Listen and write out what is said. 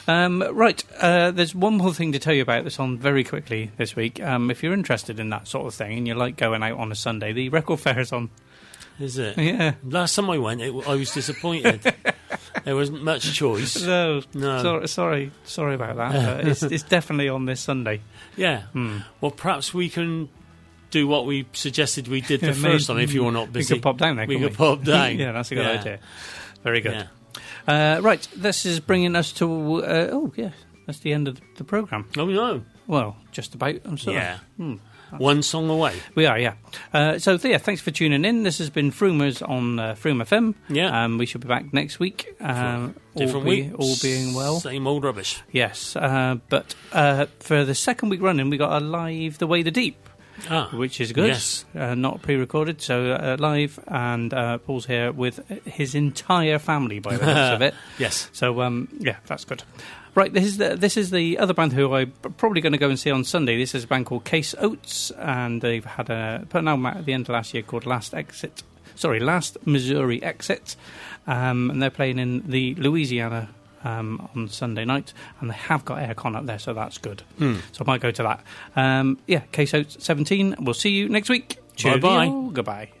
Right, there's one more thing to tell you about this on very quickly this week. If you're interested in that sort of thing and you like going out on a Sunday, the record fair is on. Is it? Yeah. Last time I went, I was disappointed. There wasn't much choice. No. Sorry about that. It's definitely on this Sunday. Yeah. Well, perhaps we can do what we suggested we did the first time if you're not busy. We could pop down there. We could pop down. Yeah, that's a good idea. Very good. Yeah. Right, this is bringing us to... that's the end of the programme. Oh, no. Well, just about, I'm sorry. Yeah. One song away. We are, yeah. Thanks for tuning in. This has been Frumers on Froome FM. Yeah. We should be back next week. Different week. All being well. Same old rubbish. Yes. But for the second week running, we got a live The Way the Deep. Which is good. Yes. Not pre-recorded, so live, and Paul's here with his entire family by the looks of it. Yes. So that's good. Right, this is the other band who I'm probably going to go and see on Sunday. This is a band called Case Oats, and they've had put an album out at the end of last year called Last Missouri Exit, and they're playing in the Louisiana on Sunday night, and they have got aircon up there, so that's good. So I might go to that. Case Oats 17. We'll see you next week. Bye-bye. Goodbye.